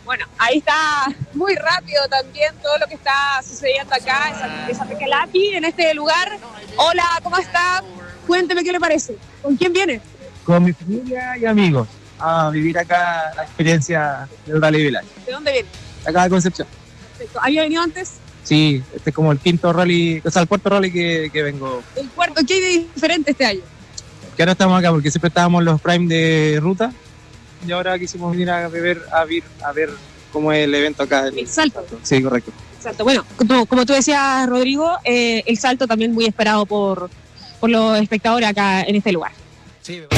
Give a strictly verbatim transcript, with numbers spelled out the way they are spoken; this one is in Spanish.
Bueno, ahí está muy rápido también todo lo que está sucediendo acá en San- en Santa Calaki, en este lugar. Hola, ¿cómo está? Cuénteme qué le parece. ¿Con quién viene? Con mi familia y amigos a vivir acá la experiencia del Rally Village. ¿De dónde viene? Acá de Concepción. Perfecto. ¿Había venido antes? Sí, este es como el quinto rally, o sea, el cuarto rally que, que vengo. El cuarto, ¿qué hay de diferente este año? Que ahora estamos acá porque siempre estábamos en los prime de ruta y ahora quisimos venir a ver, a ver, a ver cómo es el evento acá. El salto. Sí, correcto. Exacto. Bueno, como, como tú decías, Rodrigo, eh, el salto también muy esperado por, por los espectadores acá en este lugar. Sí.